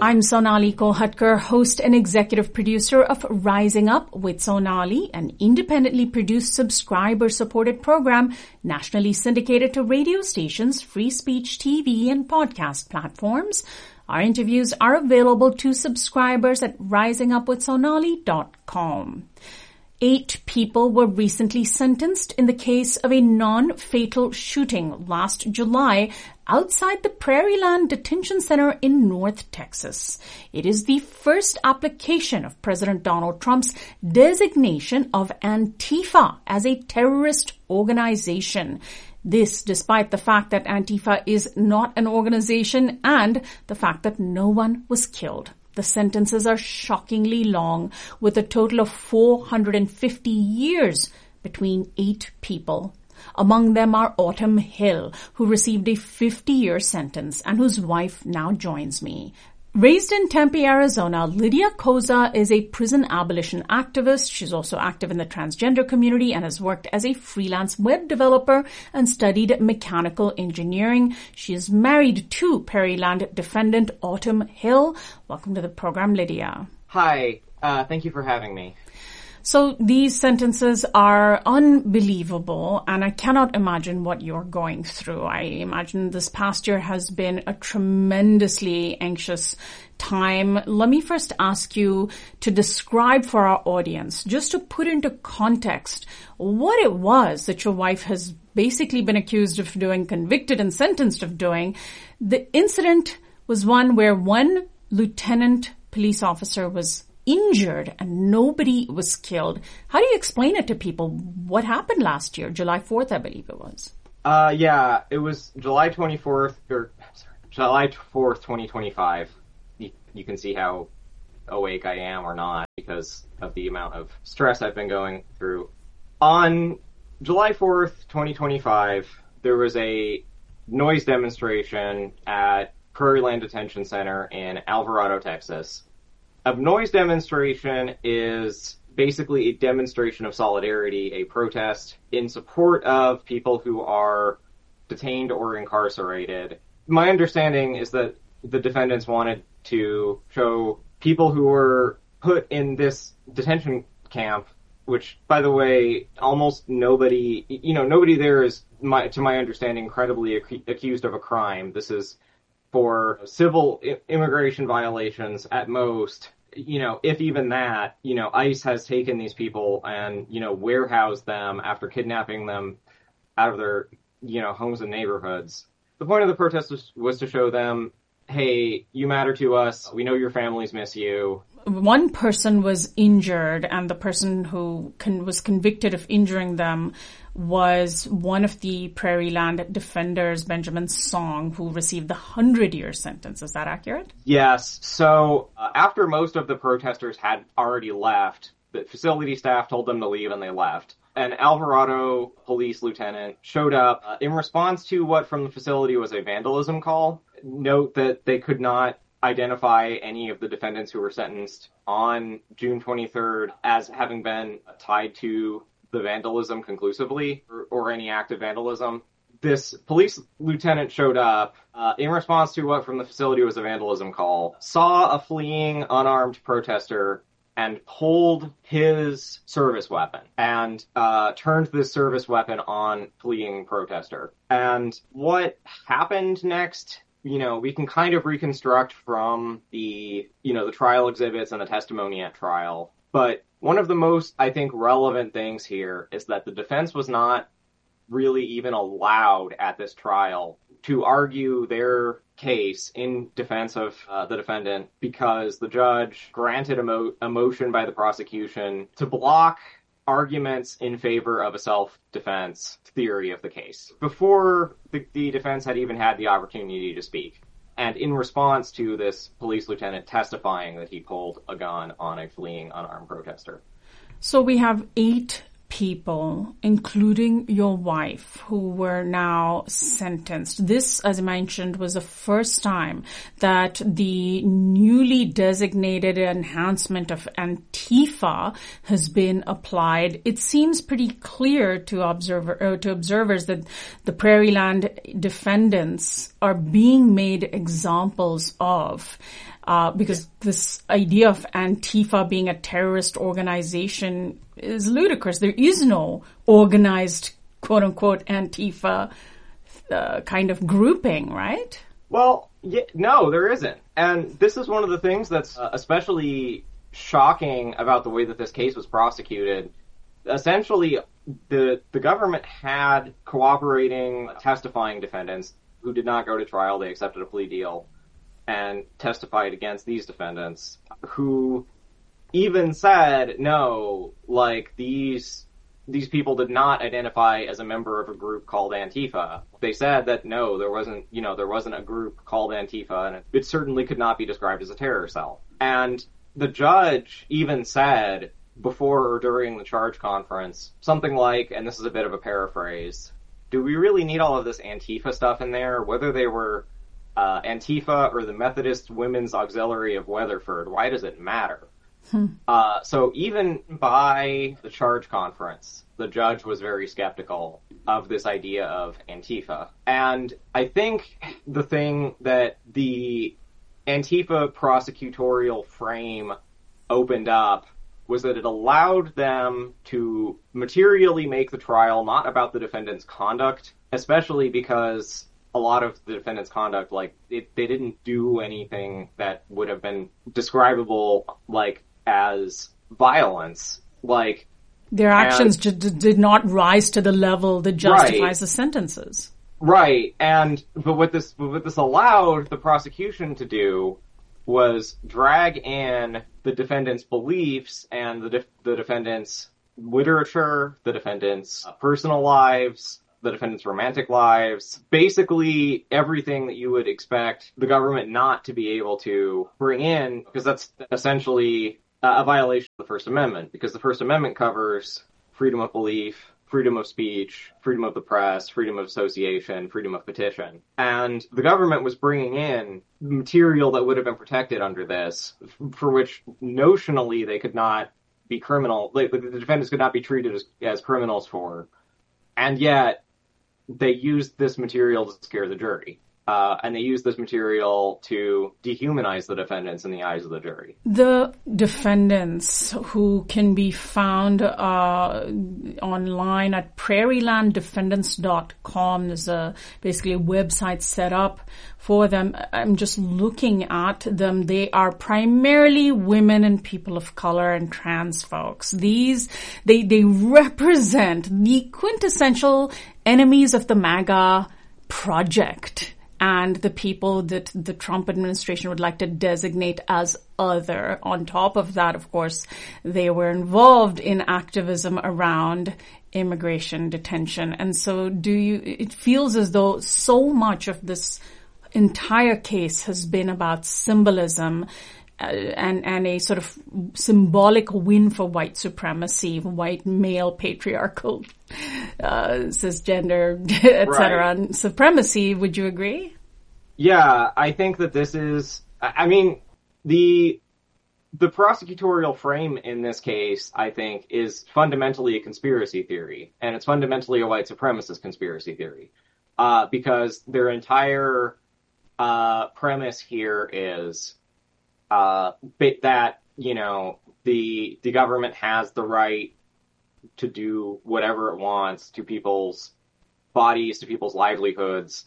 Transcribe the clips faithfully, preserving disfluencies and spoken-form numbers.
I'm Sonali Kolhatkar, host and executive producer of Rising Up with Sonali, an independently produced subscriber-supported program nationally syndicated to radio stations, free speech T V, and podcast platforms. Our interviews are available to subscribers at rising up with sonali dot com. Eight people were recently sentenced in the case of a non-fatal shooting last July outside the Prairieland Detention Center in North Texas. It is the first application of President Donald Trump's designation of Antifa as a terrorist organization. This despite the fact that Antifa is not an organization and the fact that no one was killed. The sentences are shockingly long, with a total of four hundred fifty years between eight people. Among them are Autumn Hill, who received a fifty-year sentence and whose wife now joins me. Raised in Tempe, Arizona, Lydia Koza is a prison abolition activist. She's also active in the transgender community and has worked as a freelance web developer and studied mechanical engineering. She is married to Prairieland defendant Autumn Hill. Welcome to the program, Lydia. Hi. Uh, thank you for having me. So these sentences are unbelievable, and I cannot imagine what you're going through. I imagine this past year has been a tremendously anxious time. Let me first ask you to describe for our audience, just to put into context, what it was that your wife has basically been accused of doing, convicted and sentenced of doing. The incident was one where one lieutenant police officer was injured and nobody was killed. How do you explain it to people? What happened last year? July fourth, I believe it was. Uh, yeah, it was July twenty-fourth, or sorry, July fourth, twenty twenty-five. You, you can see how awake I am or not because of the amount of stress I've been going through. On July fourth, twenty twenty-five, there was a noise demonstration at Prairieland Detention Center in Alvarado, Texas. A noise demonstration is basically a demonstration of solidarity, a protest in support of people who are detained or incarcerated. My understanding is that the defendants wanted to show people who were put in this detention camp, which, by the way, almost nobody, you know, nobody there is, my, to my understanding, credibly ac- accused of a crime. This is for civil I- immigration violations at most. You know, if even that, you know, ICE has taken these people and, you know, warehoused them after kidnapping them out of their, you know, homes and neighborhoods. The point of the protest was, was to show them, hey, you matter to us. We know your families miss you. One person was injured, and the person who con- was convicted of injuring them was one of the Prairieland defenders, Benjamin Song, who received the hundred-year sentence. Is that accurate? Yes. So uh, after most of the protesters had already left, the facility staff told them to leave, and they left. An Alvarado police lieutenant showed up uh, in response to what from the facility was a vandalism call. Note that they could not identify any of the defendants who were sentenced on June twenty-third as having been tied to the vandalism conclusively or, or any act of vandalism. This police lieutenant showed up uh, in response to what from the facility was a vandalism call, saw a fleeing unarmed protester and pulled his service weapon and uh, turned this service weapon on fleeing protester. And what happened next, you know, we can kind of reconstruct from the, you know, the trial exhibits and the testimony at trial. But one of the most, I think, relevant things here is that the defense was not really even allowed at this trial to argue their case in defense of uh, the defendant because the judge granted a, mo- a motion by the prosecution to block arguments in favor of a self-defense theory of the case before the, the defense had even had the opportunity to speak. And in response to this police lieutenant testifying that he pulled a gun on a fleeing unarmed protester. So we have eight people, including your wife, who were now sentenced. This, as I mentioned, was the first time that the newly designated enhancement of Antifa has been applied. It seems pretty clear to observer uh, to observers that the Prairieland defendants are being made examples of. uh, because this idea of Antifa being a terrorist organization is ludicrous. There is no organized, quote unquote, Antifa uh, kind of grouping, right? Well, yeah, no, there isn't. And this is one of the things that's uh, especially shocking about the way that this case was prosecuted. Essentially, the the government had cooperating, testifying defendants who did not go to trial. They accepted a plea deal and testified against these defendants, who even said, no, like, these these people did not identify as a member of a group called Antifa. They said that, no, there wasn't, you know, there wasn't a group called Antifa, and it, it certainly could not be described as a terror cell. And the judge even said, before or during the charge conference, something like, and this is a bit of a paraphrase, do we really need all of this Antifa stuff in there? Whether they were uh, Antifa or the Methodist Women's Auxiliary of Weatherford, why does it matter? Hmm. Uh, so even by the charge conference, the judge was very skeptical of this idea of Antifa. And I think the thing that the Antifa prosecutorial frame opened up was that it allowed them to materially make the trial not about the defendant's conduct, especially because a lot of the defendant's conduct, like, it, they didn't do anything that would have been describable, like, as violence. Like, their actions and, d- did not rise to the level that justifies right. the sentences. Right. And, but what this, what this allowed the prosecution to do was drag in the defendant's beliefs and the def- the defendant's literature, the defendant's personal lives, the defendant's romantic lives, basically everything that you would expect the government not to be able to bring in, because that's essentially a violation of the First Amendment, because the First Amendment covers freedom of belief, freedom of speech, freedom of the press, freedom of association, freedom of petition. And the government was bringing in material that would have been protected under this, for which notionally they could not be criminal, like, the defendants could not be treated as, as criminals for. And yet, they used this material to scare the jury. Uh, and they used this material to dehumanize the defendants in the eyes of the jury. The defendants, who can be found uh, online at prairie land defendants dot com, there's a, basically a website set up for them. I'm just looking at them. They are primarily women and people of color and trans folks. These, they, they represent the quintessential enemies of the MAGA project, and the people that the Trump administration would like to designate as other. On top of that, of course, they were involved in activism around immigration detention. And so do you, it feels as though so much of this entire case has been about symbolism uh, and, and a sort of symbolic win for white supremacy, white male patriarchal, uh, cisgender, et cetera, right. supremacy. Would you agree? Yeah, I think that this is, I mean, the, the prosecutorial frame in this case, I think, is fundamentally a conspiracy theory, and it's fundamentally a white supremacist conspiracy theory, uh, because their entire, uh, premise here is, uh, that, you know, the, the government has the right to do whatever it wants to people's bodies, to people's livelihoods.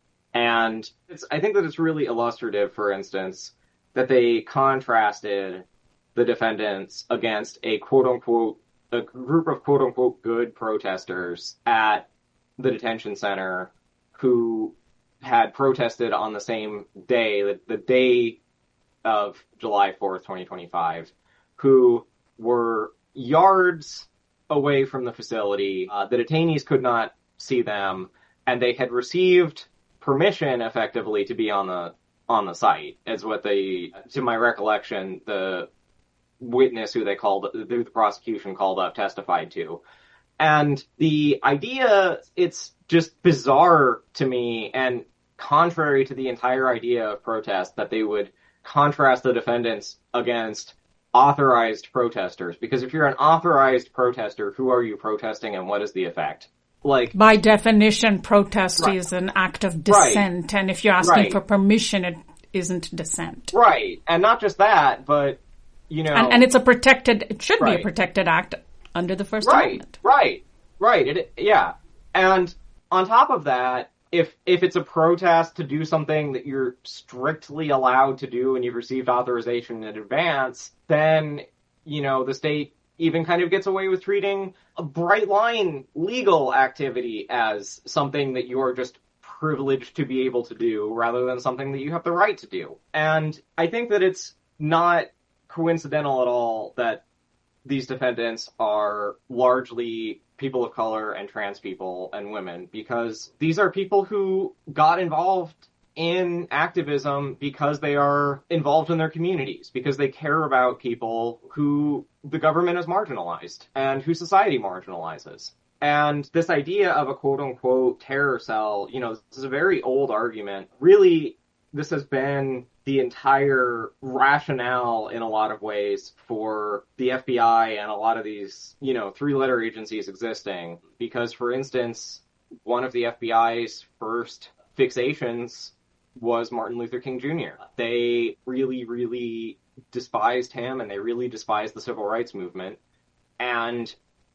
And it's, I think that it's really illustrative, for instance, that they contrasted the defendants against a quote-unquote, a group of quote-unquote good protesters at the detention center who had protested on the same day, the, the day of July fourth, twenty twenty-five, who were yards away from the facility. Uh, the detainees could not see them, and they had received permission, effectively, to be on the on the site, is what they, to my recollection, the witness who they called, who the prosecution called up, testified to. And the idea, it's just bizarre to me, and contrary to the entire idea of protest, that they would contrast the defendants against authorized protesters. Because if you're an authorized protester, who are you protesting and what is the effect? Like, by definition, protest right. is an act of dissent, right. and if you're asking right. for permission, it isn't dissent. Right. And not just that, but, you know... And, and it's a protected, it should right. be a protected act under the First right, Amendment. Right, right, right. Yeah. And on top of that, if if it's a protest to do something that you're strictly allowed to do and you've received authorization in advance, then, you know, the state even kind of gets away with treating a bright line legal activity as something that you're just privileged to be able to do rather than something that you have the right to do. And I think that it's not coincidental at all that these defendants are largely people of color and trans people and women, because these are people who got involved in activism because they are involved in their communities, because they care about people who the government has marginalized and who society marginalizes. And this idea of a quote-unquote terror cell, you know, this is a very old argument. Really, this has been the entire rationale in a lot of ways for the F B I and a lot of these, you know, three-letter agencies existing. Because, for instance, one of the F B I's first fixations was Martin Luther King Junior They really, really despised him, and they really despised the civil rights movement. And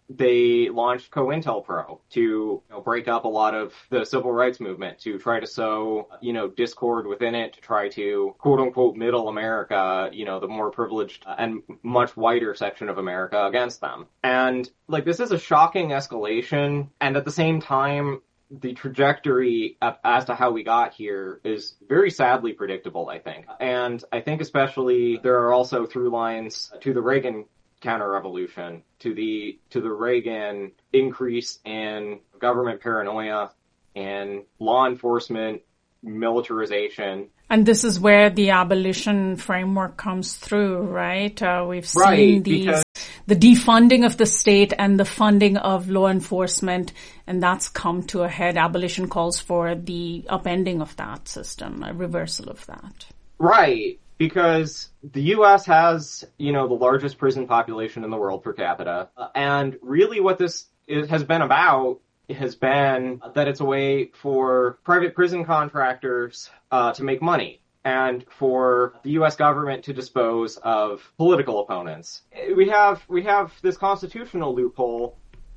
they launched COINTELPRO to, you know, break up a lot of the civil rights movement, to try to sow, you know, discord within it, to try to, quote-unquote, middle America, you know, the more privileged and much whiter section of America against them. And, like, this is a shocking escalation, and at the same time, the trajectory of, as to how we got here is very sadly predictable, I think. And I think especially there are also through lines to the Reagan counter-revolution, to the to the Reagan increase in government paranoia and law enforcement militarization. And this is where the abolition framework comes through, right? Uh, we've seen right, these, because... the defunding of the state and the funding of law enforcement, and that's come to a head. Abolition calls for the upending of that system, a reversal of that. Right. Because the U S has, you know, the largest prison population in the world per capita. And really what this is, has been about has been that it's a way for private prison contractors uh, to make money and for the U S government to dispose of political opponents. We have, we have this constitutional loophole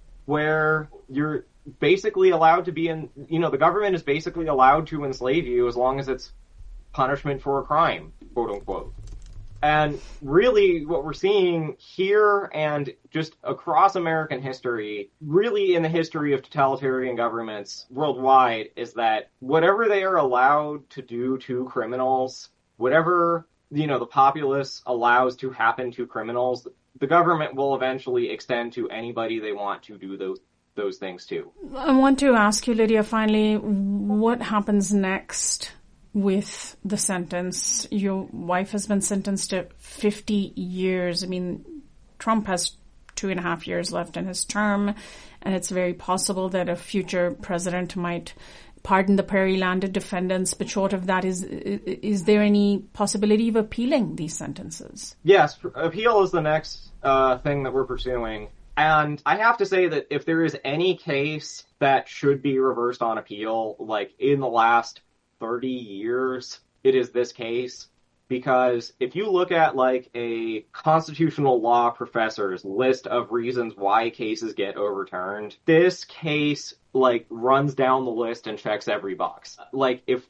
where you're basically allowed to be in, you know, the government is basically allowed to enslave you as long as it's punishment for a crime, quote unquote. And really what we're seeing here and just across American history, really in the history of totalitarian governments worldwide, is that whatever they are allowed to do to criminals, whatever, you know, the populace allows to happen to criminals, the government will eventually extend to anybody they want to do those those things to. I want to ask you, Lydia, finally, what happens next with the sentence? Your wife has been sentenced to fifty years. I mean, Trump has two and a half years left in his term, and it's very possible that a future president might pardon the Prairie Landed defendants. But short of that, is is there any possibility of appealing these sentences? Yes, appeal is the next uh, thing that we're pursuing. And I have to say that if there is any case that should be reversed on appeal, like in the last thirty years, it is this case. Because if you look at like a constitutional law professor's list of reasons why cases get overturned, this case like runs down the list and checks every box. Like if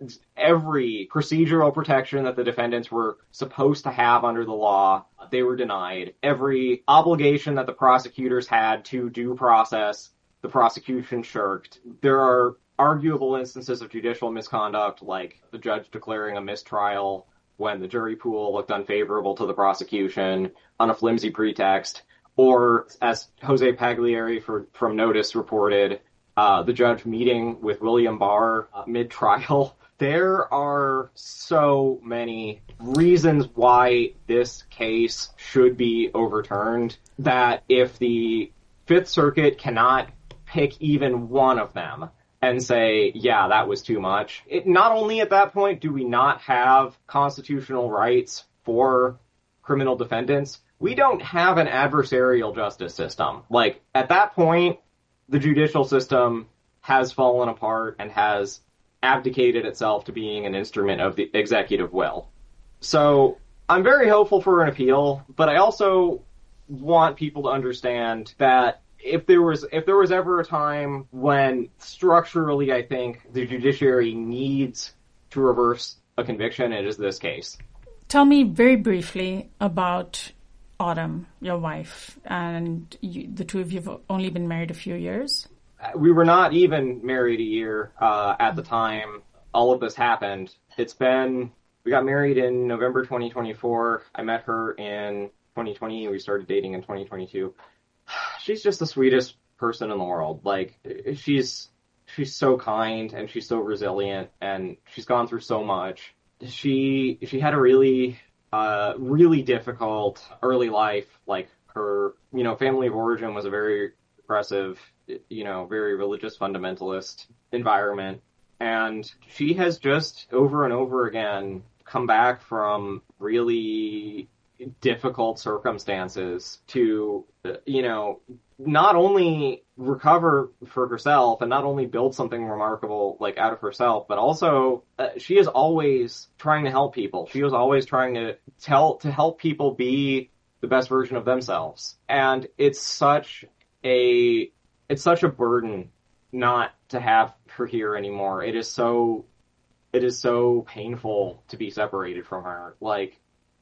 every procedural protection that the defendants were supposed to have under the law, they were denied. Every obligation that the prosecutors had to due process, the prosecution shirked. There are arguable instances of judicial misconduct, like the judge declaring a mistrial when the jury pool looked unfavorable to the prosecution on a flimsy pretext, or as Jose Pagliari for, from Notice reported, uh, the judge meeting with William Barr uh, mid-trial. There are so many reasons why this case should be overturned that if the Fifth Circuit cannot pick even one of them and say, yeah, that was too much. It, not only at that point do we not have constitutional rights for criminal defendants, we don't have an adversarial justice system. Like, at that point, the judicial system has fallen apart and has abdicated itself to being an instrument of the executive will. So I'm very hopeful for an appeal, but I also want people to understand that if there was if there was ever a time when structurally I think the judiciary needs to reverse a conviction, it is this case. Tell me very briefly about Autumn, your wife, and you, the two of you have only been married a few years. We were not even married a year uh, at the time all of this happened. It's been, we got married in November twenty twenty-four. I met her in twenty twenty. We started dating in twenty twenty-two. She's just the sweetest person in the world. Like, she's, she's so kind and she's so resilient and she's gone through so much. She, she had a really, uh, really difficult early life. Like, her, you know, family of origin was a very oppressive, you know, very religious fundamentalist environment. And she has just over and over again come back from really difficult circumstances to, you know, not only recover for herself and not only build something remarkable, like, out of herself, but also uh, she is always trying to help people. She was always trying to tell, to help people be the best version of themselves. And it's such a, it's such a burden not to have her here anymore. It is so, it is so painful to be separated from her. Like,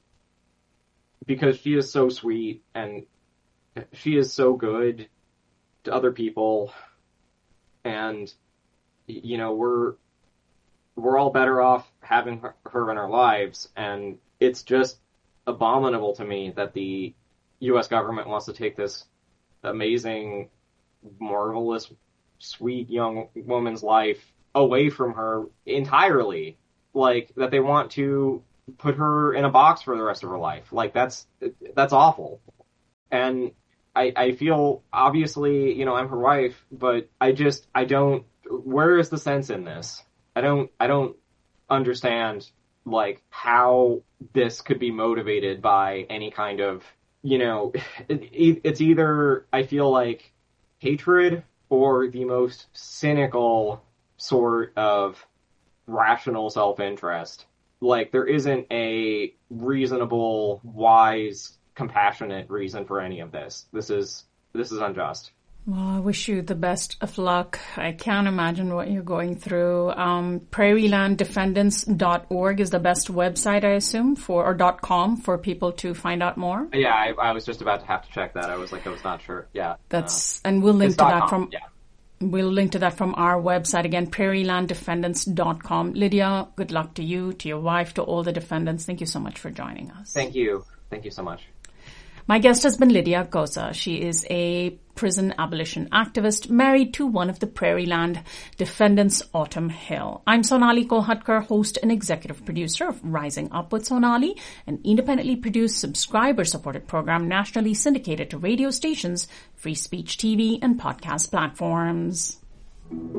because she is so sweet and she is so good to other people, and, you know, we're, we're all better off having her, her in our lives, and it's just abominable to me that the U S government wants to take this amazing, marvelous, sweet young woman's life away from her entirely. Like, that they want to put her in a box for the rest of her life. Like, that's, that's awful. And I, I feel, obviously, you know, I'm her wife, but I just, I don't, where is the sense in this? I don't, I don't understand, like, how this could be motivated by any kind of, you know, it, it's either, I feel like, hatred or the most cynical sort of rational self-interest. Like, there isn't a reasonable, wise, compassionate reason for any of this. This is, this is unjust. Well, I wish you the best of luck. I can't imagine what you're going through. Um, prairie land defendants dot org is the best website, I assume, for, or .com for people to find out more. Yeah, I, I was just about to have to check that. I was like, I was not sure. Yeah. That's, uh, and we'll link to that com. from, yeah. We'll link to that from our website again, prairie land defendants dot com. Lydia, good luck to you, to your wife, to all the defendants. Thank you so much for joining us. Thank you. Thank you so much. My guest has been Lydia Goza. She is a prison abolition activist married to one of the Prairie Land defendants, Autumn Hill. I'm Sonali Kolhatkar, host and executive producer of Rising Up with Sonali, an independently produced, subscriber-supported program nationally syndicated to radio stations, free speech T V, and podcast platforms.